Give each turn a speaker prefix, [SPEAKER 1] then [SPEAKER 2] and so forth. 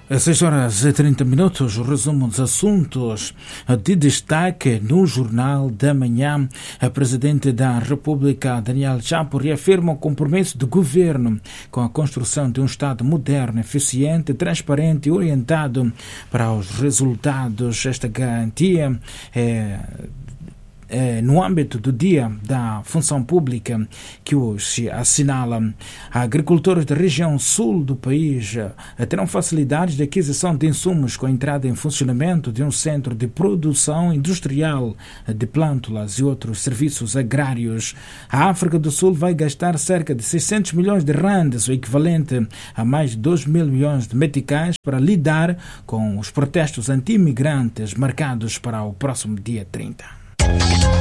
[SPEAKER 1] Às 6h30, o resumo dos assuntos de destaque no Jornal da Manhã. A Presidente da República, Daniel Chapo, reafirma o compromisso do governo com a construção de um Estado moderno, eficiente, transparente e orientado para os resultados. Esta garantia no âmbito do Dia da Função Pública, que hoje assinala. Agricultores da região sul do país terão facilidades de aquisição de insumos com a entrada em funcionamento de um centro de produção industrial de plântulas e outros serviços agrários. A África do Sul vai gastar cerca de 600 milhões de randes, o equivalente a mais de 2 mil milhões de meticais, para lidar com os protestos anti-imigrantes marcados para o próximo dia 30.